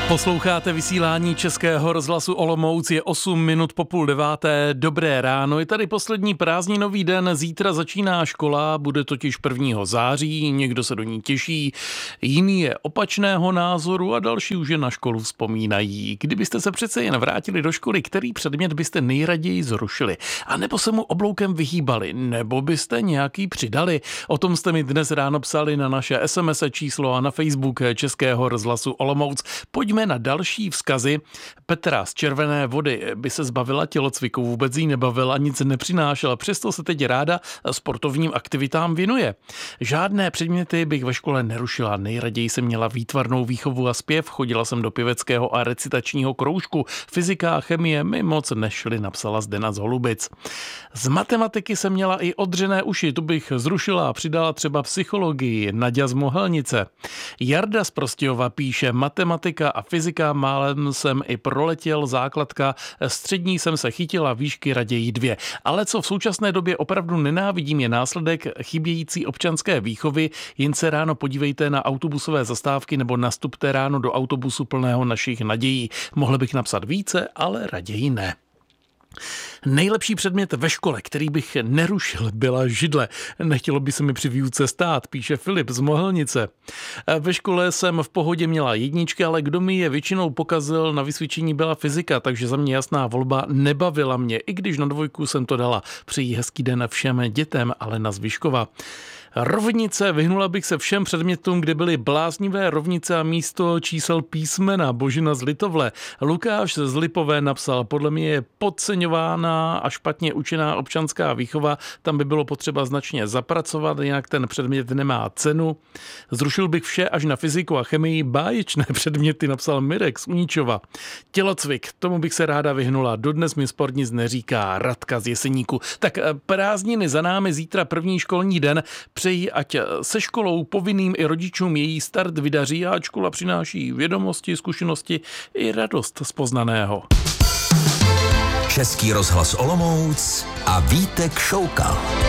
Posloucháte vysílání Českého rozhlasu Olomouc, je 8 minut po 8:30. Dobré ráno, je tady poslední prázdninový den, zítra začíná škola, bude totiž 1. září, někdo se do ní těší, jiný je opačného názoru a další už je na školu vzpomínají. Kdybyste se přece jen vrátili do školy, který předmět byste nejraději zrušili? A nebo se mu obloukem vyhýbali? Nebo byste nějaký přidali? O tom jste mi dnes ráno psali na naše SMS číslo a na Facebook Českého rozhlasu Olomouc. Pojďme na další vzkazy. Petra z Červené Vody by se zbavila tělocviku, vůbec jí nebavila, nic nepřinášela, přesto se teď ráda sportovním aktivitám věnuje. Žádné předměty bych ve škole nerušila, nejraději jsem měla výtvarnou výchovu a zpěv, chodila jsem do pěveckého a recitačního kroužku, fyzika a chemie mi moc nešly, napsala Zdena z Holubic. Z matematiky jsem měla i odřené uši, tu bych zrušila a přidala třeba psychologii, Naďa z Mohelnice. Jarda z Prostějova píše, matematika a fyzika, málem jsem i proletěl, základka, střední jsem se chytila, výšky raději 2. Ale co v současné době opravdu nenávidím, je následek chybějící občanské výchovy, jen se ráno podívejte na autobusové zastávky nebo nastupte ráno do autobusu plného našich nadějí. Mohl bych napsat více, ale raději ne. Nejlepší předmět ve škole, který bych nerušil, byla židle. Nechtělo by se mi při výuce stát, píše Filip z Mohelnice. Ve škole jsem v pohodě měla jedničky, ale kdo mi je většinou pokazil, na vysvědčení byla fyzika, takže za mě jasná volba, nebavila mě, i když na 2 jsem to dala. Přeji hezký den všem dětem, Alena z Vyškova. Rovnice, vyhnula bych se všem předmětům, kde byly bláznivé rovnice a místo čísel písmena. Božina z Litovle. Lukáš z Lipové napsal, podle mě je podceňována a špatně učená občanská výchova, tam by bylo potřeba značně zapracovat, jinak ten předmět nemá cenu. Zrušil bych vše až na fyziku a chemii, báječné předměty, napsal Mirek z Uníčova. Tělocvik, tomu bych se ráda vyhnula, dodnes mi sport nic neříká, Radka z Jeseníku. Tak prázdniny za námi, zítra první školní den, přeji, ať se školou povinným i rodičům její start vydaří a ať škola přináší vědomosti, zkušenosti i radost z poznaného. Český rozhlas Olomouc a Vítek Šoukal.